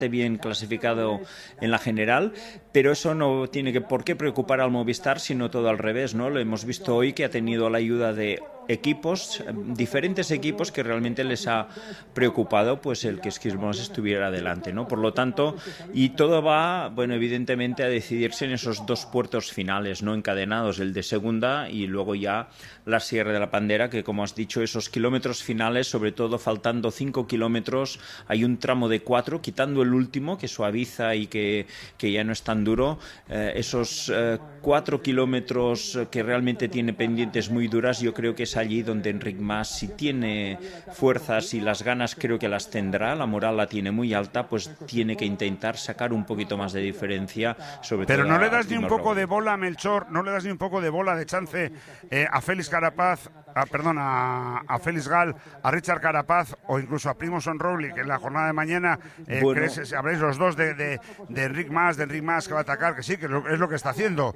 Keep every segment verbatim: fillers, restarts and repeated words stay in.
bien clasificado en la general, pero eso no tiene que por qué preocupar al Movistar, sino todo al revés, ¿no? Lo hemos visto hoy que ha tenido la ayuda de equipos, diferentes equipos que realmente les ha preocupado pues el que Skirmos estuviera adelante, ¿no? Por lo tanto, y todo va, bueno, evidentemente a decidirse en esos dos puertos finales, no encadenados, el de segunda y luego ya la Sierra de la Pandera, que como has dicho, esos kilómetros finales, sobre todo faltando cinco kilómetros, hay un tramo de cuatro, quitando el último que suaviza y que, que ya no es tan duro, eh, esos eh, cuatro kilómetros que realmente tiene pendientes muy duras, yo creo que es allí donde Enric Mas, si tiene fuerzas y las ganas, creo que las tendrá, la moral la tiene muy alta, pues tiene que intentar sacar un poquito más de diferencia, sobre Pero todo no le das ni un poco Roglic. de bola, Melchor, no le das ni un poco de bola de chance eh, a Félix Carapaz, a, perdón, a, a Félix Gal, a Richard Carapaz o incluso a Primož Roglic en la jornada de mañana. Eh, Bueno. ¿crees, habréis los dos de, de, de Enric Mas, de Enric Mas que va a atacar, que sí, que lo, es lo que está haciendo,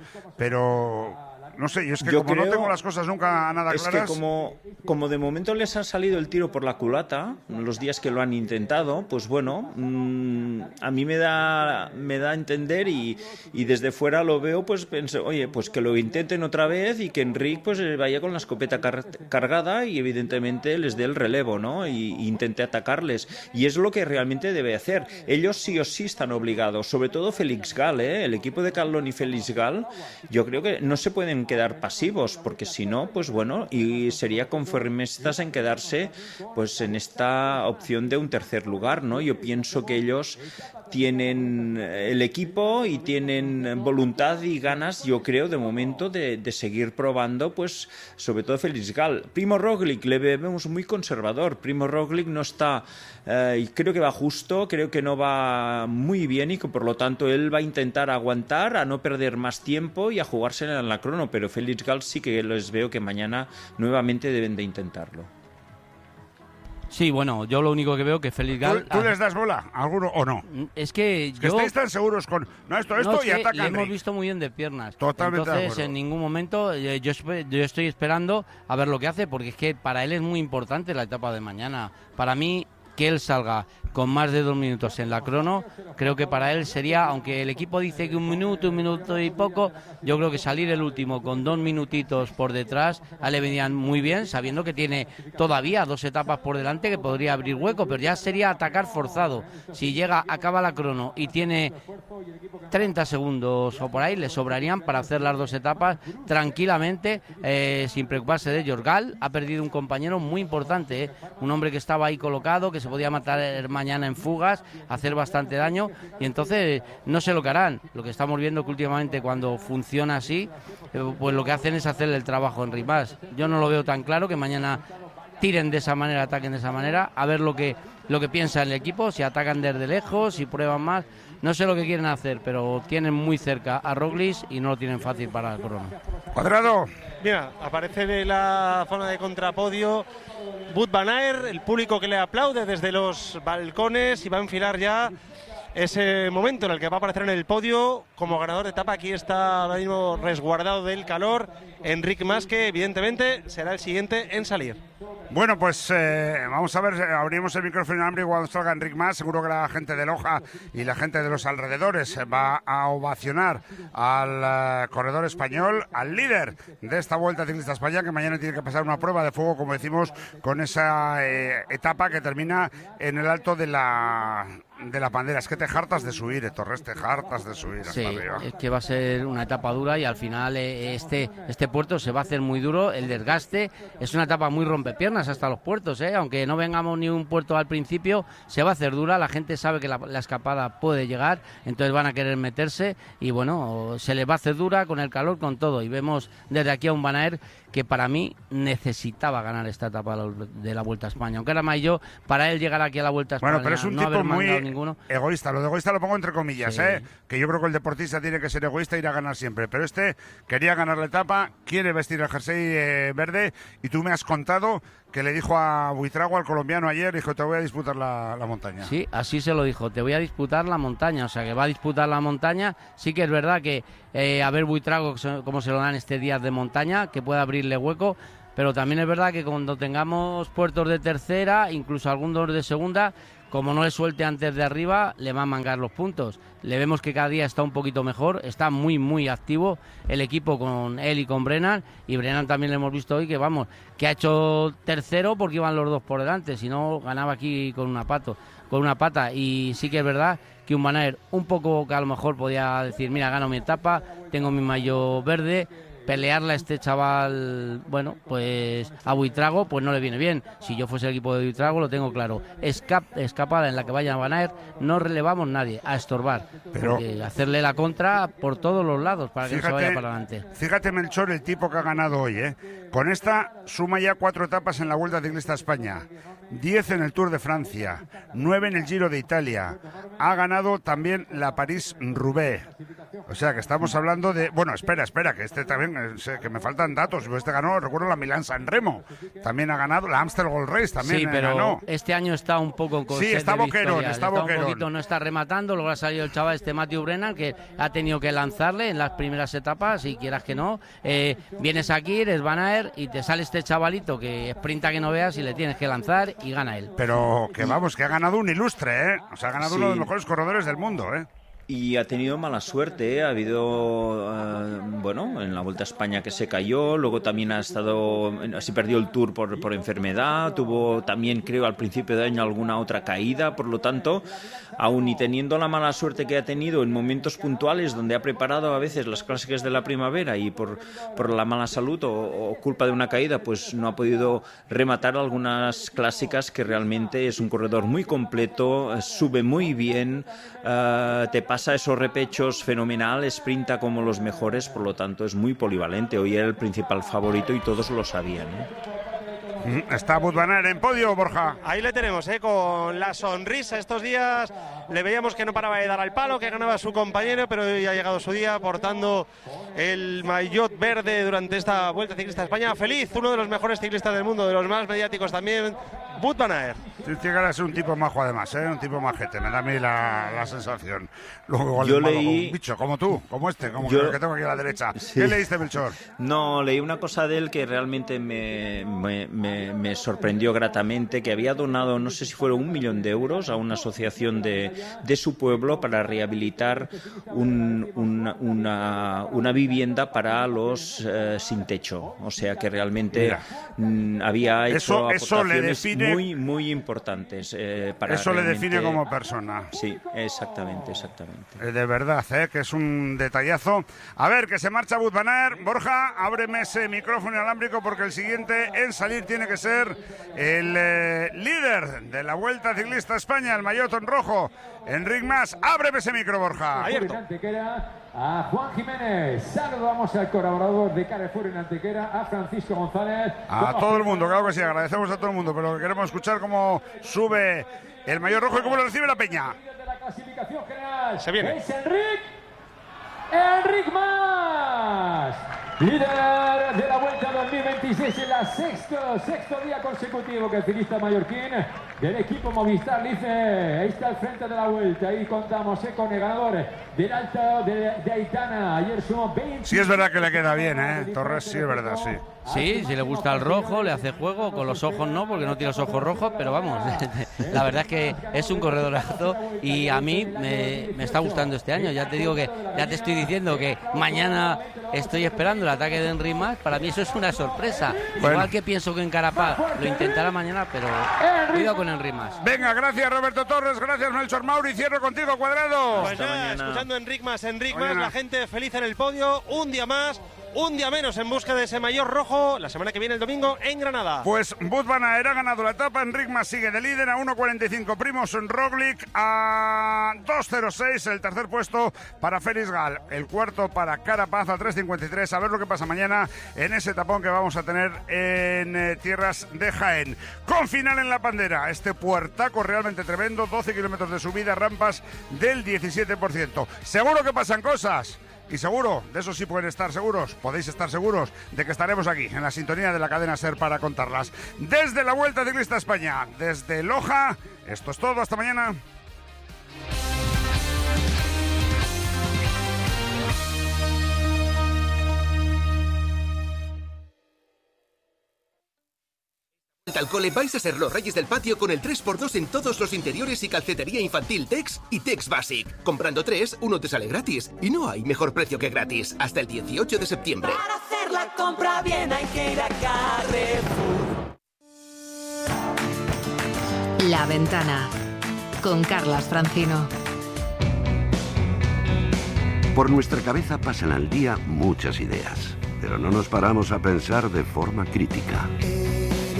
pero no sé, yo es que Yo como creo, no tengo las cosas nunca nada es claras. que como, como de momento les ha salido el tiro por la culata, los días que lo han intentado, pues bueno, mmm, a mí me da me da a entender y, y desde fuera lo veo, pues pensé, oye, pues que lo intenten otra vez y que Enric pues vaya con la escopeta car cargada y evidentemente les dé el relevo, ¿no? Y, y intente atacarles. Y es lo que realmente debe hacer. Ellos sí o sí están obligados, sobre todo Félix Gal, ¿eh? El equipo de Carlón y Félix Gal, yo creo que no se pueden quedar pasivos, porque si no, pues bueno, y sería conformistas en quedarse pues en esta opción de un tercer lugar, ¿no? Yo pienso que ellos tienen el equipo y tienen voluntad y ganas, yo creo, de momento de, de seguir probando, pues sobre todo Félix Gal. Primož Roglic le vemos muy conservador. Primož Roglic no está, eh, y creo que va justo, creo que no va muy bien y que por lo tanto él va a intentar aguantar, a no perder más tiempo y a jugársela en la crono, pero Félix Gal sí que les veo que mañana nuevamente deben de intentarlo. Sí, bueno, yo lo único que veo que Félix Gal... ¿Tú, tú les das bola a alguno o no? Es que Es que yo... estáis tan seguros con no esto, esto no, es y que atacan. le hemos visto muy bien de piernas. Totalmente de Entonces, acuerdo. en ningún momento eh, yo, yo estoy esperando a ver lo que hace, porque es que para él es muy importante la etapa de mañana. Para mí, que él salga con más de dos minutos en la crono, creo que para él sería, aunque el equipo dice que un minuto, un minuto y poco, yo creo que salir el último con dos minutitos por detrás, a él le venían muy bien, sabiendo que tiene todavía dos etapas por delante que podría abrir hueco, pero ya sería atacar forzado. Si llega, acaba la crono y tiene treinta segundos o por ahí, le sobrarían para hacer las dos etapas tranquilamente, eh, sin preocuparse de ellos. Gal ha perdido un compañero muy importante, eh, un hombre que estaba ahí colocado, que se podía matar mañana en fugas, hacer bastante daño, y entonces no sé lo que harán. Lo que estamos viendo que últimamente cuando funciona así, pues lo que hacen es hacer el trabajo en Enric Mas. Yo no lo veo tan claro que mañana tiren de esa manera, ataquen de esa manera, a ver lo que lo que piensa el equipo, si atacan desde lejos, si prueban más. No sé lo que quieren hacer, pero tienen muy cerca a Roglic y no lo tienen fácil para el crono. Cuadrado. Mira, aparece en la zona de contrapodio Wout van Aert, el público que le aplaude desde los balcones y va a enfilar ya ese momento en el que va a aparecer en el podio como ganador de etapa. Aquí está ahora mismo resguardado del calor Enric Mas, que evidentemente será el siguiente en salir. Bueno, pues eh, vamos a ver, abrimos el micrófono en hambre cuando salga Enric Mas. Seguro que la gente de Loja y la gente de los alrededores va a ovacionar al uh, corredor español, al líder de esta Vuelta Ciclista España, que mañana tiene que pasar una prueba de fuego, como decimos, con esa eh, etapa que termina en el alto de la de la Pandera. Es que te hartas de subir, eh, Torres, te hartas de subir hasta Sí, arriba. es que va a ser una etapa dura y al final eh, este este puerto se va a hacer muy duro, el desgaste, es una etapa muy rompepiernas hasta los puertos, ¿eh? Aunque no vengamos ni un puerto al principio, se va a hacer dura, la gente sabe que la, la escapada puede llegar, entonces van a querer meterse y bueno, se les va a hacer dura con el calor, con todo, y vemos desde aquí a un Van Aert que para mí necesitaba ganar esta etapa de la Vuelta a España, aunque era más yo, para él llegar aquí a la Vuelta a España, bueno, pero es un no tipo muy ninguno. egoísta, lo de egoísta lo pongo entre comillas, sí. ¿eh? Que yo creo que el deportista tiene que ser egoísta e ir a ganar siempre, pero este quería ganar la etapa, quiere vestir el jersey eh, verde, y tú me has contado que le dijo a Buitrago, al colombiano, ayer, dijo, te voy a disputar la, la montaña. Sí, así se lo dijo, te voy a disputar la montaña, o sea que va a disputar la montaña. Sí que es verdad que eh, a ver Buitrago cómo se lo dan este día de montaña, que pueda abrirle hueco, pero también es verdad que cuando tengamos puertos de tercera, incluso algunos de segunda, como no le suelte antes de arriba, le va a mangar los puntos. Le vemos que cada día está un poquito mejor, está muy, muy activo el equipo con él y con Brennan, y Brennan también le hemos visto hoy que, vamos, que ha hecho tercero porque iban los dos por delante, si no ganaba aquí con una pato, con una pata, y sí que es verdad que un Van Aert un poco que a lo mejor podía decir, mira, gano mi etapa, tengo mi maillot verde, pelearle a este chaval, bueno, pues a Buitrago, pues no le viene bien. Si yo fuese el equipo de Buitrago, lo tengo claro. Escap, escapada en la que vaya a Van Aert, no relevamos nadie, a estorbar. Pero hacerle la contra por todos los lados para que fíjate, no se vaya para adelante. Fíjate, Melchor, el tipo que ha ganado hoy, ¿eh? Con esta suma ya cuatro etapas en la Vuelta Ciclista a España, diez en el Tour de Francia, nueve en el Giro de Italia. Ha ganado también la París-Roubaix. O sea que estamos hablando de... Bueno, espera, espera, que este también, sé que me faltan datos. Este ganó, recuerdo, la Milán-San Remo. También ha ganado la Amstel Gold Race, también sí, pero ganó. Este año está un poco con Sí, está boquerón, está, está boquerón. Un poquito, no está rematando, luego ha salido el chaval este Matthew Brennan, que ha tenido que lanzarle en las primeras etapas, y quieras que no. Eh, vienes aquí, eres Van Aert, y te sale este chavalito que sprinta que no veas y le tienes que lanzar y gana él. Pero que vamos, que ha ganado un ilustre, ¿eh? O sea, ha ganado sí. uno de los mejores corredores del mundo, ¿eh? Y ha tenido mala suerte, ¿eh? Ha habido, uh, bueno, en la Vuelta a España que se cayó, luego también ha estado, se perdió el Tour por, por enfermedad, tuvo también, creo, al principio de año alguna otra caída, por lo tanto, aun y teniendo la mala suerte que ha tenido en momentos puntuales donde ha preparado a veces las clásicas de la primavera y por, por la mala salud o, o culpa de una caída, pues no ha podido rematar algunas clásicas, que realmente es un corredor muy completo, sube muy bien, uh, te pasa esos repechos fenomenal, sprinta como los mejores, por lo tanto es muy polivalente. Hoy era el principal favorito y todos lo sabían, ¿eh? Está Wout van Aert en podio, Borja. Ahí le tenemos, ¿eh? Con la sonrisa. Estos días le veíamos que no paraba de dar al palo, que ganaba su compañero, pero hoy ha llegado su día portando el maillot verde durante esta Vuelta Ciclista a España. Feliz, uno de los mejores ciclistas del mundo, de los más mediáticos también, Wout van Aert. Tienes que llegar a ser un tipo majo además, ¿eh? Un tipo majete, me da a mí la, la sensación. Luego igual yo es malo, leí... como un bicho, como tú, como este, como yo... el que tengo aquí a la derecha. Sí. ¿Qué leíste, Melchor? No, leí una cosa de él que realmente me, me, me, me sorprendió gratamente, que había donado, no sé si fueron un millón de euros a una asociación de, de su pueblo para rehabilitar un, una, una, una vivienda para los eh, sin techo. O sea que realmente mm, había hecho eso, aportaciones eso le define... muy, muy importantes. Eh, para eso realmente... le define como persona. Sí, exactamente, exactamente. Eh, de verdad, eh, que es un detallazo. A ver, que se marcha Wout van Aert. Borja, ábreme ese micrófono inalámbrico porque el siguiente en salir tiene que ser el eh, líder de la Vuelta Ciclista a España, el maillot en rojo, Enric Mas. Ábreme ese micro, Borja. Abierto. A Juan Jiménez, saludamos al colaborador de Carrefour en Antequera, a Francisco González. A todo el mundo, claro que sí, agradecemos a todo el mundo, pero queremos escuchar cómo sube el maillot rojo y cómo lo recibe la peña. De la clasificación general se viene. Es Enric, Enric Mas, líder de la Vuelta dos mil veintiséis en la sexto, sexto día consecutivo que el ciclista mallorquín del equipo Movistar dice, ahí está al frente de la Vuelta, ahí contamos eh, con el ganador del Alto de, de Aitana, ayer sumó veinte... Sí es verdad que le queda bien, ¿eh? Torres, sí es verdad, sí. Sí, si le gusta el rojo, le hace juego, con los ojos no, porque no tiene los ojos rojos, pero vamos, la verdad es que es un corredorazo y a mí me, me está gustando este año. Ya te digo que, ya te estoy diciendo que mañana estoy esperando el ataque de Enric Mas, para mí eso es una sorpresa. Bueno. Igual que pienso que en Carapaz lo intentará mañana, pero cuidado con Enric Mas. Venga, gracias Roberto Torres, gracias Melchor Mauri, cierro contigo, Cuadrado. Pues ya, escuchando a Enric Mas, Enric Mas, la gente feliz en el podio, un día más. Un día menos en busca de ese maillot rojo la semana que viene el domingo en Granada. Pues Wout van Aert ha ganado la etapa, Enric Mas sigue de líder a uno cuarenta y cinco Primož Roglič, a dos cero seis el tercer puesto para Félix Gal, el cuarto para Carapaz a tres cincuenta y tres. A ver lo que pasa mañana en ese tapón que vamos a tener en eh, tierras de Jaén. Con final en la Pandera, este puertaco realmente tremendo, doce kilómetros de subida, rampas del diecisiete por ciento. Seguro que pasan cosas. Y seguro, de eso sí pueden estar seguros, podéis estar seguros de que estaremos aquí, en la sintonía de la cadena SER para contarlas. Desde la Vuelta Ciclista a España, desde Loja, esto es todo, hasta mañana. vuelta al cole vais a ser los reyes del patio con el tres por dos en todos los interiores y calcetería infantil Tex y Tex Basic. Comprando tres, uno te sale gratis. Y no hay mejor precio que gratis. Hasta el dieciocho de septiembre. Para hacer la compra bien hay que ir a Carrefour. La Ventana, con Carlas Francino. Por nuestra cabeza pasan al día muchas ideas, pero no nos paramos a pensar de forma crítica.